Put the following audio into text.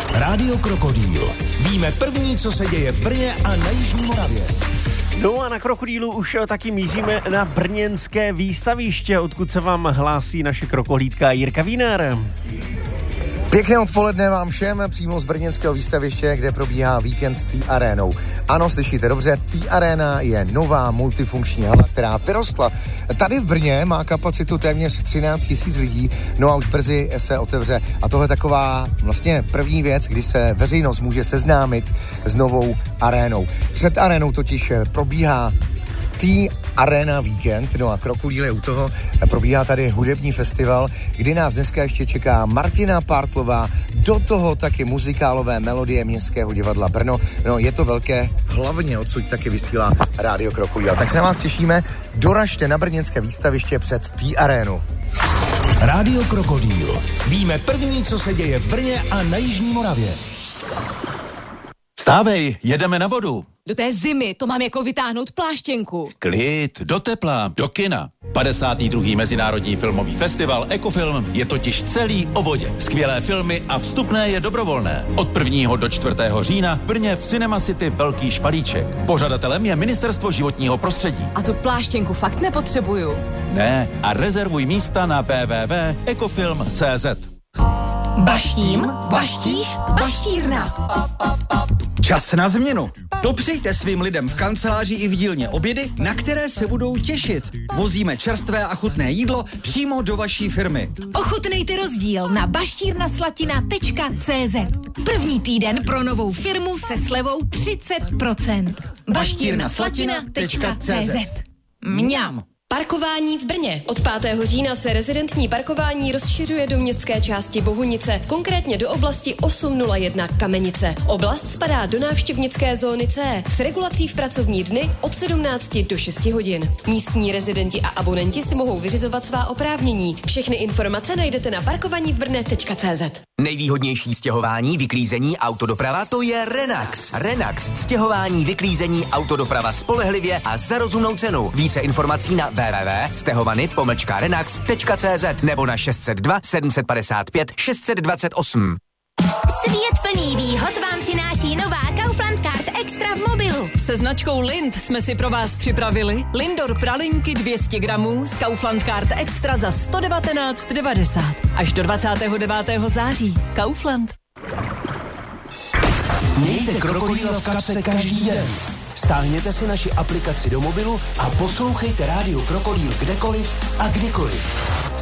Rádio Krokodýl. Víme první, co se děje v Brně a na Jižní Moravě. No a na Krokodýlu už taky míříme na brněnské výstaviště, odkud se vám hlásí naše krokolítka Jirka Wiener. Pěkné odpoledne vám všem přímo z brněnského výstaviště, kde probíhá víkend s T-arénou. Ano, slyšíte dobře, T-arena je nová multifunkční hala, která vyrostla. Tady v Brně má kapacitu téměř 13 000 lidí, no a už brzy se otevře. A tohle je taková vlastně první věc, kdy se veřejnost může seznámit s novou arénou. Před arénou totiž probíhá T-arena víkend, no a Krokodýl je u toho, probíhá tady hudební festival, kdy nás dneska ještě čeká Martina Pártlová, do toho taky muzikálové melodie Městského divadla Brno, no je to velké, hlavně odsud taky vysílá Rádio Krokodýl. Tak se na vás těšíme, doražte na brněnské výstaviště před T-arénu. Rádio Krokodýl. Víme první, co se děje v Brně a na Jižní Moravě. Vstávej, jedeme na vodu. Do té zimy to mám jako vytáhnout pláštěnku. Klid, do tepla, do kina. 52. Mezinárodní filmový festival Ekofilm je totiž celý o vodě. Skvělé filmy a vstupné je dobrovolné. Od 1. do 4. října v Brně v Cinema City Velký Špalíček. Pořadatelem je Ministerstvo životního prostředí. A tu pláštěnku fakt nepotřebuju. Ne, a rezervuj místa na www.ekofilm.cz. Baštím, baštíš, baštírna. Čas na změnu. Dopřejte svým lidem v kanceláři i v dílně obědy, na které se budou těšit. Vozíme čerstvé a chutné jídlo přímo do vaší firmy. Ochutnejte rozdíl na baštírnaslatina.cz. První týden pro novou firmu se slevou 30%. baštírnaslatina.cz. Mňam. Parkování v Brně. Od 5. října se rezidentní parkování rozšiřuje do městské části Bohunice, konkrétně do oblasti 801 Kamenice. Oblast spadá do návštěvnické zóny C s regulací v pracovní dny od 17 do 6 hodin. Místní rezidenti a abonenti si mohou vyřizovat svá oprávnění. Všechny informace najdete na parkovanívbrne.cz. Nejvýhodnější stěhování, vyklízení, autodoprava, to je Renax. Renax. Stěhování, vyklízení, autodoprava spolehlivě a za rozumnou cenu. Více informací na www.stehovany-renax.cz nebo na 602 755 628. Svět plný výhod vám přináší nová Kaufland Card Extra v mobilu. Se značkou Lind jsme si pro vás připravili Lindor pralinky 200 gramů z Kaufland Card Extra za 119,90. Až do 29. září. Kaufland. Mějte Krokodýla v kapse každý den. Stáhněte si naši aplikaci do mobilu a poslouchejte Rádio Krokodýl kdekoliv a kdykoliv.